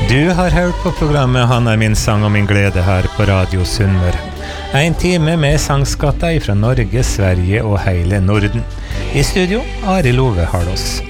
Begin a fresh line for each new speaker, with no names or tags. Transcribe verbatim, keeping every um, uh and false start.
Du har hørt på programmet Han er min sang og min glede her på Radio Sunnmøre. En time med sangskatter fra Norge, Sverige og hele Norden. I studio, Ari Love Harlås.